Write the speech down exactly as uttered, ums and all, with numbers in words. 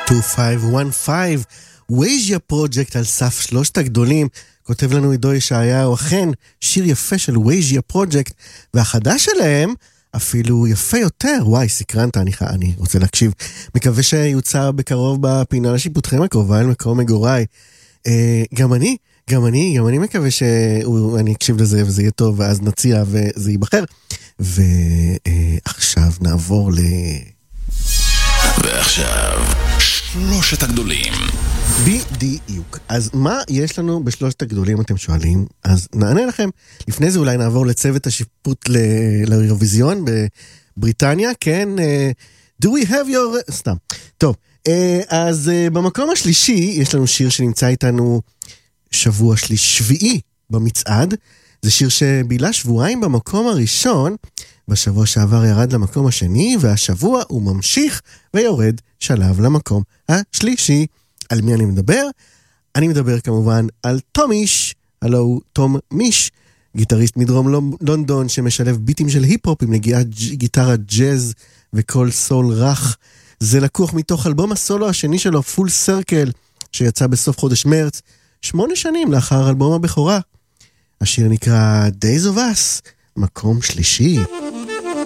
שתיים חמש אחת חמש, וייז'יה פרוג'קט על סף שלושת הגדולים, כותב לנו עידו ישעיהו, אכן שיר יפה של וייז'יה פרוג'קט, והחדש שלהם אפילו יפה יותר. וואי, סקרנת, אני, אני רוצה להקשיב. מקווה שיוצר בקרוב בפינה לשיפוטכם הקרובה אל מקום מגוריי. אה, גם אני, גם אני, גם אני מקווה שאני אקשיב לזה וזה יהיה טוב, ואז נציע וזה ייבחר. ועכשיו נעבור ל... ועכשיו, שלושת הגדולים. בדיוק. אז מה יש לנו בשלושת הגדולים, אתם שואלים? אז נענה לכם. לפני זה אולי נעבור לצוות השיפוט לאירוויזיון בבריטניה. כן, uh, do we have your... סתם. טוב, uh, אז uh, במקום השלישי יש לנו שיר שנמצא איתנו שבוע שביעי במצעד. זה שיר שבילה שבועיים במקום הראשון, בשבוע שעבר ירד למקום השני, והשבוע הוא ממשיך ויורד שלב למקום השלישי. על מי אני מדבר? אני מדבר כמובן על תומיש, הלו תום מיש, גיטריסט מדרום לונדון שמשלב ביטים של היפ-הופ עם נגיעת גיטרה ג'אז וקול סול רך. זה לקוח מתוך אלבום הסולו השני שלו, פול סרקל, שיצא בסוף חודש מרץ, שמונה שנים לאחר אלבום הבכורה. השיר נקרא Days of Us, מקום שלישי.